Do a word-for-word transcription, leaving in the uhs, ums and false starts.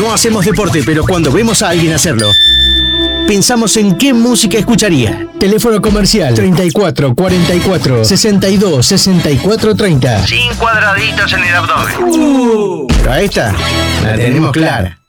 No hacemos deporte, pero cuando vemos a alguien hacerlo, pensamos en qué música escucharía. Teléfono comercial treinta y cuatro, cuarenta y cuatro, sesenta y dos, sesenta y cuatro, treinta. Sin cuadraditos en el abdomen. Uh, pero a esta la tenemos clara.